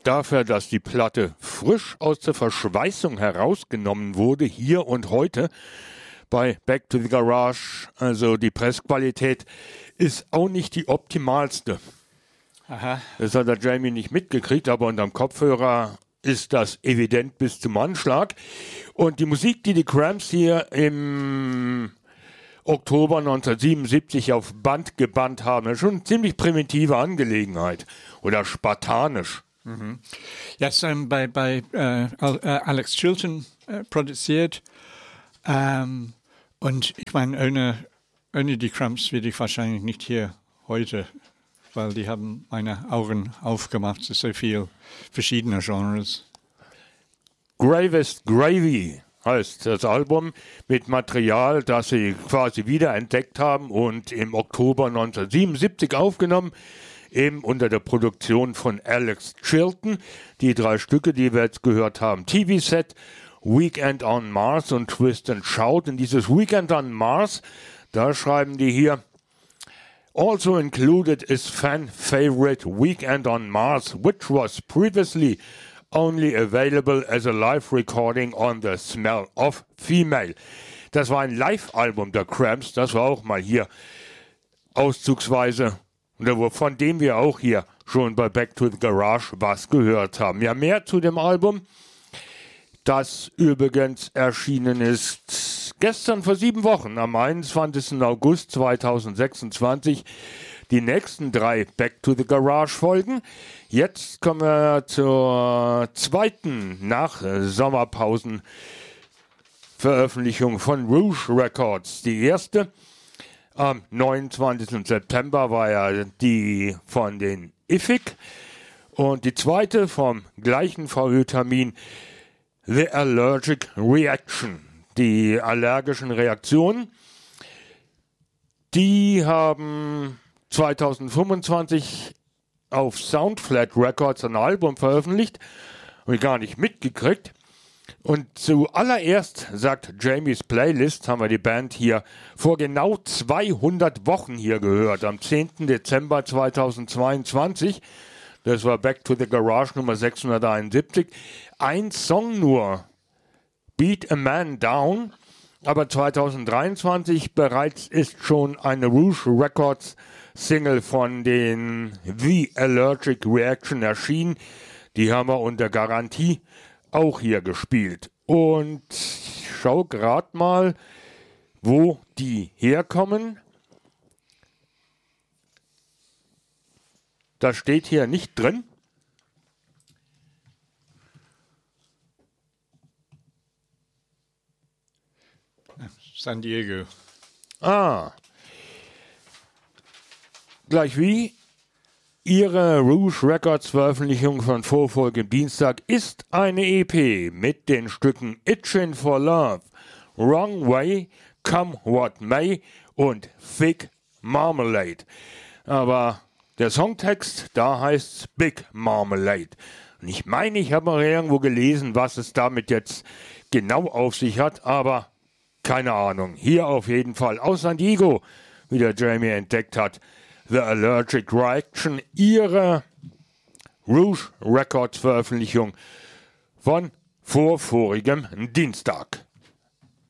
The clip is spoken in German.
dafür, dass die Platte frisch aus der Verschweißung herausgenommen wurde, hier und heute bei Back to the Garage. Also die Pressqualität ist auch nicht die optimalste. Aha. Das hat der Jamie nicht mitgekriegt, aber unterm Kopfhörer ist das evident bis zum Anschlag. Und die Musik, die Cramps hier im Oktober 1977 auf Band gebannt haben, ist schon eine ziemlich primitive Angelegenheit oder spartanisch. Mhm. Ja, es ist bei Alex Chilton produziert. Und ich meine, ohne die Cramps würde ich wahrscheinlich nicht hier heute, weil die haben meine Augen aufgemacht zu so viel verschiedener Genres. Gravest Gravy heißt das Album mit Material, das sie quasi wiederentdeckt haben und im Oktober 1977 aufgenommen, eben unter der Produktion von Alex Chilton. Die 3 Stücke, die wir jetzt gehört haben, TV-Set, Weekend on Mars und Twist and Shout. Und dieses Weekend on Mars, da schreiben die hier: Also included is fan favorite Weekend on Mars, which was previously only available as a live recording on the Smell of Female. Das war ein Live-Album der Cramps, das war auch mal hier auszugsweise, von dem wir auch hier schon bei Back to the Garage was gehört haben. Ja, mehr zu dem Album, das übrigens erschienen ist gestern vor 7 Wochen, am 21. August 2026. Die nächsten 3 Back to the Garage Folgen. Jetzt kommen wir zur zweiten Nach-Sommerpausen-Veröffentlichung von Rouge Records. Die erste am 29. September war ja die von den IFIC und die zweite vom gleichen VÖ-Termin, The Allergic Reaction. Die allergischen Reaktionen, die haben 2025 auf Soundflat Records ein Album veröffentlicht, habe ich gar nicht mitgekriegt. Und zuallererst, sagt Jamies Playlist, haben wir die Band hier vor genau 200 Wochen hier gehört, am 10. Dezember 2022. Das war Back to the Garage Nummer 671. Ein Song nur, Beat a Man Down, aber 2023 bereits ist schon eine Rouge Records Single von den The Allergic Reaction erschienen. Die haben wir unter Garantie auch hier gespielt. Und ich schau gerade mal, wo die herkommen. Das steht hier nicht drin. San Diego. Gleich wie ihre Rouge Records Veröffentlichung von vorfolgendem Dienstag ist eine EP mit den Stücken Itchin' for Love, Wrong Way, Come What May und Fig Marmalade. Aber der Songtext, da heißt Big Marmalade. Und ich meine, ich habe mal irgendwo gelesen, was es damit jetzt genau auf sich hat, aber keine Ahnung. Hier auf jeden Fall aus San Diego, wie der Jamie entdeckt hat, The Allergic Reaction, ihre Rouge Records Veröffentlichung von vorvorigem Dienstag.